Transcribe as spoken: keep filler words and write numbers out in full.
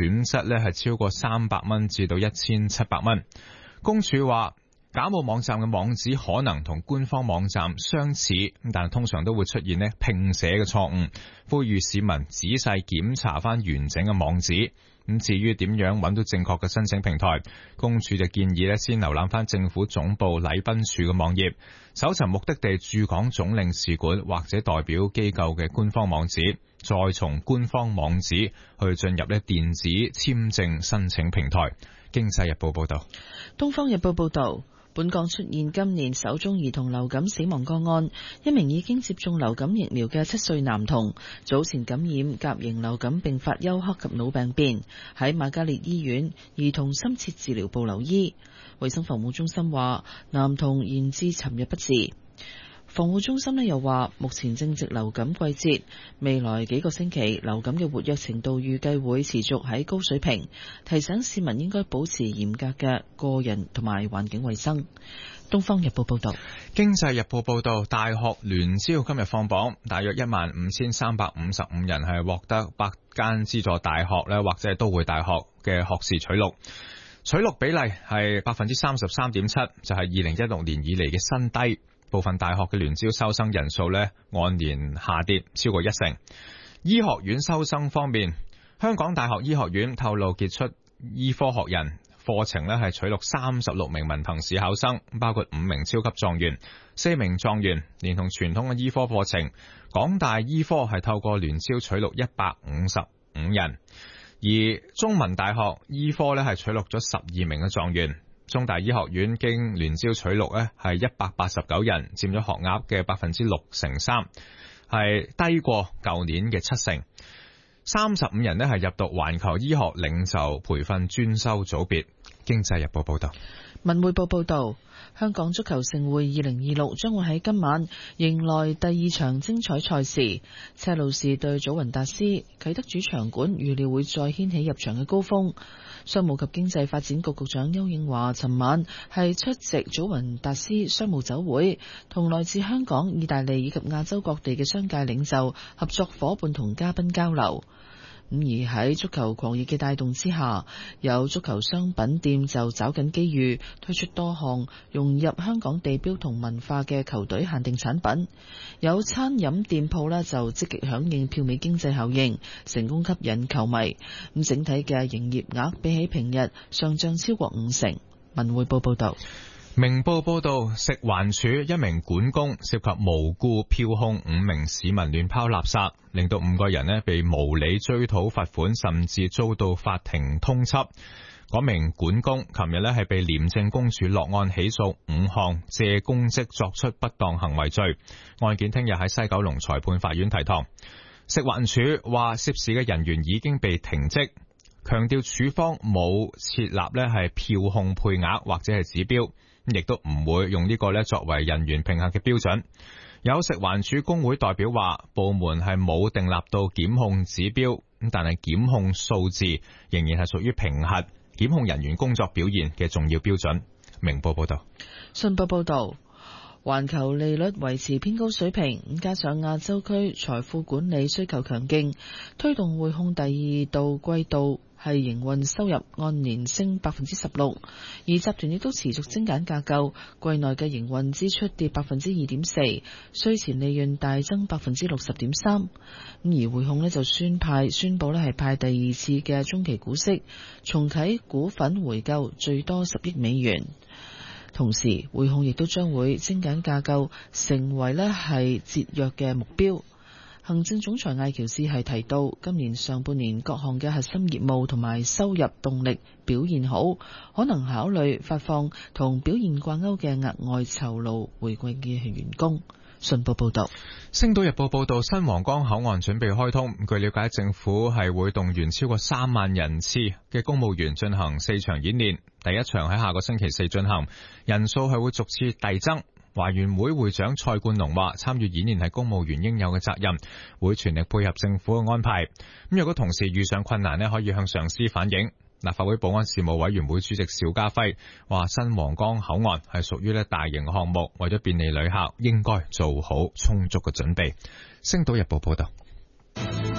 損失呢係超過三百蚊至到一千七百蚊。公署話，假冒網站嘅網址可能同官方網站相似，但係通常都會出現呢拼寫嘅錯誤，呼籲市民仔細檢查翻完整嘅網址。咁至於點樣揾到正確嘅申請平台，公署就建議呢先瀏覽翻政府總部禮賓處嘅網頁，搜尋目的地駐港總領事館或者代表機構嘅官方網址，再從官方網址去進入呢電子簽證申請平台。經濟日報報道。 東方日報報道，本港出現今年首宗兒童流感死亡個案，一名已經接種流感疫苗嘅七歲男童，早前感染甲型流感並發休克及腦病變，喺瑪嘉烈醫院兒童深切治療部留醫。衛生防護中心話，男童延至尋日不治。防護中心呢又話，目前正值流感季節，未來幾個星期流感嘅活躍程度預計會持續喺高水平，提醒市民應該保持嚴格嘅個人同埋環境衛生。東方日報報道。 經濟日報報道，大學聯招今日放榜，大約一萬五千三百五十五人係獲得百間資助大學咧，或者係都會大學嘅學士取錄，取錄比例係百分之三十三點七，就係二零一六年以嚟嘅新低。部分大學嘅聯招收生人數呢按年下跌超過一成。醫學院收生方面，香港大學醫學院透露傑出醫科學人課程呢係取錄三十六名文憑試考生，包括五名超級狀元、四名狀元，連同傳統嘅醫科課程。港大醫科係透過聯招取錄一百五十五人，而中文大學醫科呢係取錄咗十二名嘅狀元。中大醫學院經聯招取錄呢係一百八十九人，佔咗學額嘅百分之六成三，係低過舊年嘅七成。三十五人呢係入讀環球醫學領袖培訓專修組別。經濟日報報道。 文匯報報道，香港足球盛會二零二六將會喺今晚迎來第二場精彩賽事，車路士對祖雲達斯，啟德主場館預料會再掀起入場嘅高峰。商務及經濟發展局局長丘應樺尋晚係出席祖雲達斯商務酒會，同來自香港、意大利以及亞洲各地嘅商界領袖、合作夥伴同嘉賓交流。咁而喺足球狂熱嘅帶動之下，有足球商品店就找緊機遇，推出多項融入香港地標同文化嘅球隊限定產品。有餐飲店鋪呢就積極響應票尾經濟效應，成功吸引球迷。咁整體嘅營業額比起平日上漲超過五成。文匯報報道。 明報報道，食環署一名管工涉及無故票控五名市民亂拋垃圾，令到五個人呢被無理追討罰款，甚至遭到法庭通緝。嗰名管工琴日呢係被廉政公署落案起訴五項借公職作出不當行為罪，案件聽日喺西九龍裁判法院提堂。食環署話涉事嘅人員已經被停職，強調署方冇設立呢係票控配額或者係指標，亦都唔會用呢個咧作為人員評核嘅標準。有食環署工會代表話，部門係冇訂立到檢控指標，咁但係檢控數字仍然係屬於評核檢控人員工作表現嘅重要標準。明報報道。 信報報道，環球利率維持偏高水平，加上亞洲區財富管理需求強勁，推動匯控第二度季度係營運收入按年升百分之十六，而集團亦都持續精簡架構，季內嘅營運支出跌百分之二點四，稅前利潤大增百分之六十點三。咁而匯控呢就宣派宣佈呢係派第二次嘅中期股息，重啟股份回購最多十億美元。同時，匯控亦都將會精簡架構，成為呢係節約嘅目標。行政總裁艾喬斯係提到，今年上半年各項嘅核心業務同埋收入動力表現好，可能考慮發放同表現掛鈎嘅額外酬勞回饋嘅員工。信報報道。 星島日報報道，新皇崗口岸準備開通。據了解，政府係會動員超過三萬人次嘅公務員進行四場演練，第一場喺下個星期四進行，人數係會逐次遞增。華員會會長蔡冠龍話，參與演練係公務員應有嘅責任，會全力配合政府嘅安排。咁如果同時遇上困難呢，可以向上司反映。立法會保安事務委員會主席邵家輝話，新皇崗口岸係屬於呢大型項目，為咗便利旅客，應該做好充足嘅準備。星島日報報道。